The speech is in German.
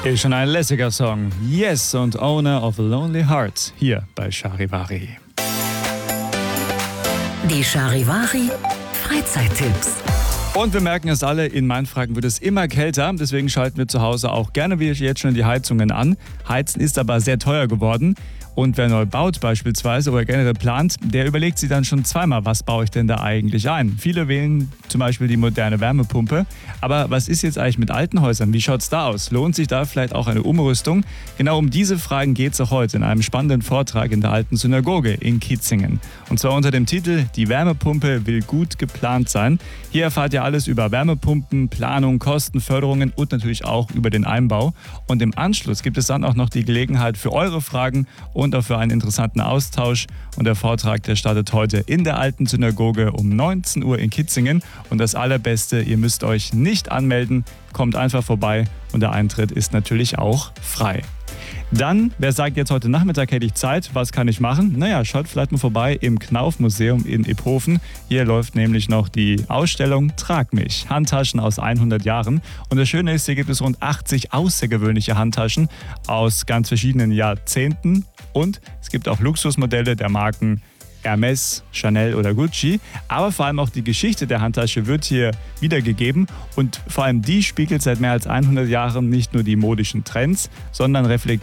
Ist schon ein lässiger Song. Yes und Owner of a Lonely Heart hier bei Charivari. Die Charivari Freizeittipps. Und wir merken es alle, in Mainfranken wird es immer kälter, deswegen schalten wir zu Hause auch gerne wie jetzt schon die Heizungen an. Heizen ist aber sehr teuer geworden. Und wer neu baut beispielsweise oder generell plant, der überlegt sich dann schon zweimal, was baue ich denn da eigentlich ein. Viele wählen zum Beispiel die moderne Wärmepumpe. Aber was ist jetzt eigentlich mit alten Häusern? Wie schaut es da aus? Lohnt sich da vielleicht auch eine Umrüstung? Genau um diese Fragen geht es auch heute in einem spannenden Vortrag in der Alten Synagoge in Kitzingen. Und zwar unter dem Titel Die Wärmepumpe will gut geplant sein. Hier erfahrt ihr alles über Wärmepumpen, Planung, Kosten, Förderungen und natürlich auch über den Einbau. Und im Anschluss gibt es dann auch noch die Gelegenheit für eure Fragen und auch für einen interessanten Austausch. Und der Vortrag, der startet heute in der Alten Synagoge um 19 Uhr in Kitzingen. Und das Allerbeste, ihr müsst euch nicht anmelden, kommt einfach vorbei und der Eintritt ist natürlich auch frei. Dann, wer sagt jetzt heute Nachmittag hätte ich Zeit, was kann ich machen? Naja, schaut vielleicht mal vorbei im Knauf-Museum in Iphofen. Hier läuft nämlich noch die Ausstellung Trag mich, Handtaschen aus 100 Jahren. Und das Schöne ist, hier gibt es rund 80 außergewöhnliche Handtaschen aus ganz verschiedenen Jahrzehnten. Und es gibt auch Luxusmodelle der Marken Hermes, Chanel oder Gucci, aber vor allem auch die Geschichte der Handtasche wird hier wiedergegeben und vor allem die spiegelt seit mehr als 100 Jahren nicht nur die modischen Trends, sondern